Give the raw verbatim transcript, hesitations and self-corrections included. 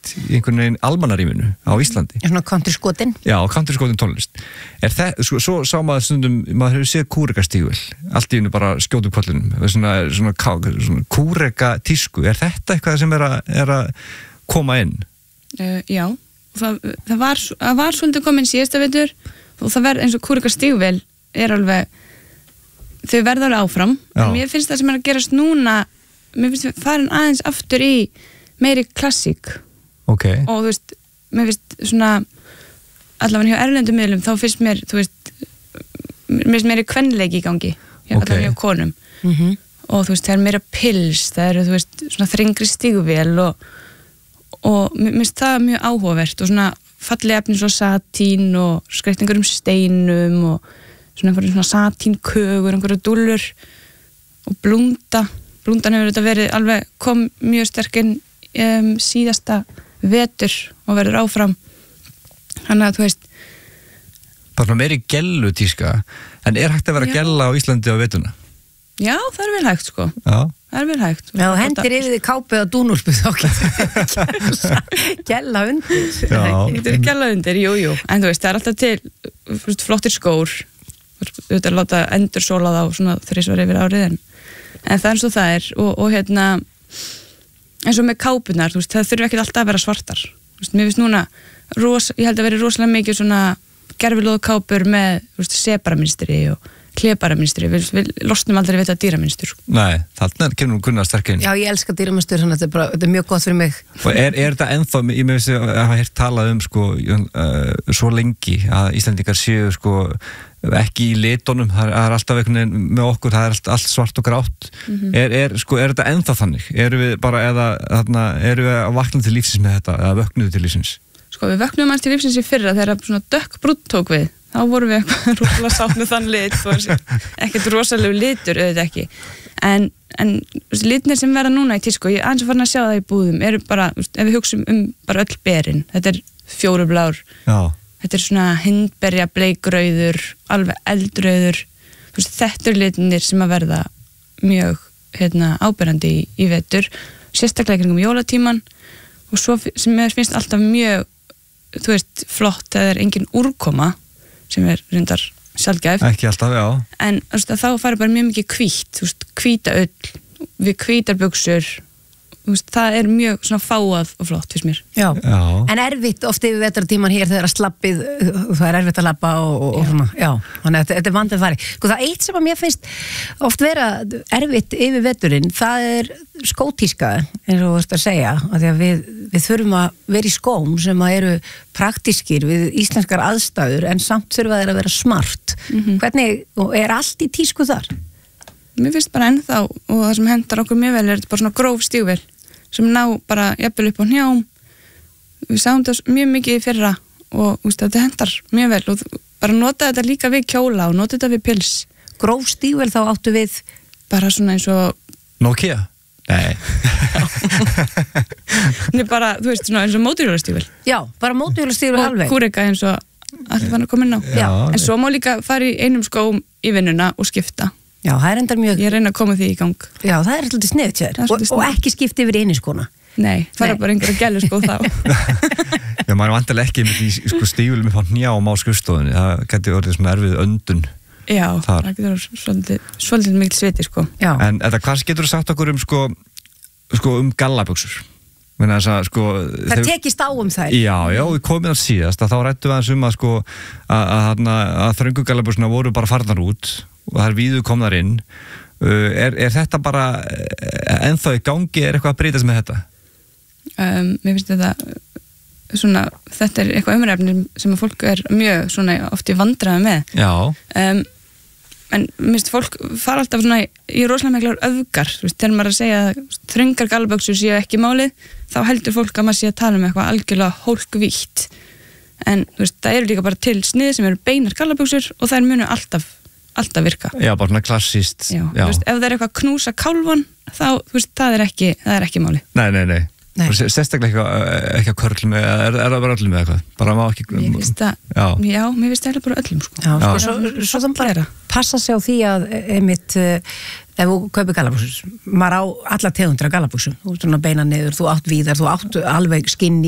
tónlist í einhvern veginn almannaríminu á Íslandi. Svona countryskotin. Já, countryskotin tónlist. Er það, sko, svo sá maður stundum, maður hefur séð kúrekastígvél, allt í hennu bara skjótu kollinum, svona, svona, svona kúreka tísku. Er þetta eitthvað sem er að, er að koma inn? Uh, já, það, það var, það var svolítið komin síðasta vetur og það verð eins og kúrekastígvél er alveg, þau verða alveg áfram. Já. En mér finnst það sem er að gerast núna, mér finnst við farin aðeins aftur í meiri klassík. Ok. Og þú veist, mér finnst svona, allavega hjá erlendum miðlum, þá finnst mér, þú veist, mér finnst meiri kvenleiki í gangi, hjá, okay. allavega hjá konum. Mhm. Og þú veist, það er meira pils, það eru, þú veist, svona þrengri stígvél og, og mér finnst það mjög áhugavert og svona falleg efni svo satín og skreytingar um steinum og svona einhverjum svona satínkögur, einhverju dúllur og blúnda. Blúndan hefur þetta verið alveg, kom mjög sterkinn um, síðasta vetur og verður áfram. Þannig að þú veist... Það er svona meiri gellu tíska, en er hægt að vera gella á Íslandi á vetuna? Já, það er vel hægt sko. Já. Það er vel hægt. Já, hendir yfir því kápið á dúnúlpu þá gella undir. Já. Þetta er gella undir, jú, jú. En þú veist, það er alltaf til flottir skór. Þú veist, að láta endur sóla þá svona þrisvar yfir árið en, en það er eins og það er og, og hérna eins og með kápunar, þú veist, það þurfi ekki alltaf að vera svartar. Þú veist, mér finnst núna ros, ég held að vera rosalega mikið svona gerfilóðu kápur með, þú veist, separamynstri og kleparamynstri, við, við losnum aldrei við þetta dýramynstur. Nei, þarna kemur hún Gunnar sterkinn. Já, ég elska dýramynstur, þannig að þetta er, bara, þetta er mjög gott fyrir mig. Og er, er þetta ennþá, ég með þess að hafa heyrt talað um sko, uh, svo lengi að Íslendingar séu sko ekki í litunum, það er alltaf einhvern veginn með okkur, það er allt, allt svart og grátt. Mm-hmm. er, er, sko, er þetta ennþá þannig? Erum við bara, eða, þarna, erum við að vakna til lífsins með þetta, eða vöknuðu til lífsins? Sko, við vöknuðum aðeins til lífsins í fyrra þegar svona dökk brúnn tók við. Þá vorum við eitthvað rosalega sátt með þann lit, ekkert rosalegu litur, auðvitað ekki. En, en litnir sem verða núna í tísku, ég aðeins að fara að sjá það í búðum, eru bara, ef við hugsum um bara öll berin, þetta er fjórublár, þetta er svona hindberja, bleikrauður, alveg eldrauður, þetta eru litnir sem að verða mjög hérna, áberandi í, í vetur, sérstaklega kringum jólatíman og svo sem mér finnst alltaf mjög, þú veist, flott, það er engin úrkoma, sem er reyndar sjaldgæf. Ekki alltaf, já. En veist, þá farið bara mjög mikið hvítt, hvíta ull, við hvítar buxur, veist, það er mjög svona fáað og flott fyrst mér. Já. Já. En erfitt oft yfir vetrartíman hér þegar að slappið, það er erfitt að labba og, og, og svona, já, þannig að þetta er vandið fari. Sko það eitt sem að mér finnst oft vera erfitt yfir veturinn, það er skótíska, eins og þú veist að segja, að því að við, við þurfum að vera í skóm sem að eru praktískir við íslenskar aðstæður en samt þurfa þeir að vera smart. Mm-hmm. Hvernig, og er allt í tísku þar? Mér finnst bara ennþá, og það sem hendar okkur mjög vel er þetta bara svona gróf stígvél sem ná bara jafnvel upp á hnjám. Við sáum þetta mjög mikið í fyrra og úst, þetta hendar mjög vel og bara nota þetta líka við kjóla og nota þetta við pils. Gróf stígvél þá áttu við? Bara svona eins og... Nokia? Nei. Nei, bara, þú veist, svona eins og mótorhjólastígvél. Já, bara mótorhjólastígvél alveg. Og kúreka eins og allir fann að koma inn á. Já. En svo má líka fara í einum skóm í vinnuna og skipta. Já, það er endar mjög... Ég reyna að koma því í gang. Já, það er svolítið sniðt hér. Og, og ekki skipti yfir einu skona. Nei, fara Nei. bara einhverja gælu sko þá. Já, maður er vantilega ekki með því sko, stígvélum upp á hnjám á skrifstofunni. Það geti orðið svona erfið öndun. Já, þar. Það getur orðið svolítið, svolítið mikil sviti sko. Já. En þetta, hvað getur þú sagt okkur um sko, sko um gallabuxur? Að, sko, það þeir... tekist á um þær. Já, já, við komum það síðast að þá rættum við aðeins um að sko að, að, að, að þröngu gallabuxuna voru bara farnar út og það er víðu komnar inn. Uh, er, er þetta bara ennþá í gangi, er eitthvað að breytast með þetta? Um, mér finnst þetta svona, þetta er eitthvað umræfni sem að fólk er mjög svona oft í vandræði með. Já. Um, en mér finnst fólk fara alltaf svona í, í rosalega miklar öfgar, þú veist, þegar maður að segja að þröngar gallabuxur séu ekki málið, þá heldur fólk að maður sé að tala um eitthvað algjörlega hólkvítt. En þú veist, það eru líka bara til snið sem eru beinar gallabuxur og þær munu alltaf alltaf virka. Já, bara svona klassíst. Já, já. Þú veist, ef það er eitthvað knúsa kálfan, þá, þú veist, það er ekki, það er ekki máli. Nei, nei, nei. nei. Sérstaklega ekki, ekki að körl með, er, er það bara öllum með eitthvað? Bara má ekki... Mér finnst það, já, já mér finnst það bara öllum, sko. Já, já. Svo, svo, svo þannig bara passa sig á því að, einmitt, ef þú kaupir gallabuxur, maður á alla tegundra gallabuxum, þú veist, svona beina niður, þú átt víðar, þú átt alveg skinni